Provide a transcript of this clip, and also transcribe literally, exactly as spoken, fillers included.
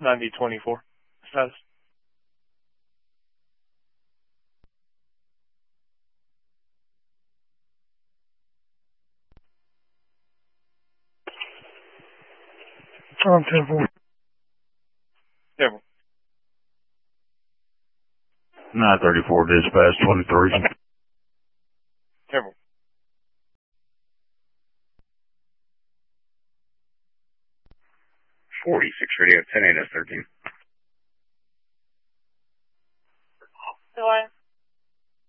ninety twenty-four. Status. On ten four. ten four. nine thirty-four, dispatch twenty-three. ten four. forty-six radio, ten eight S thirteen.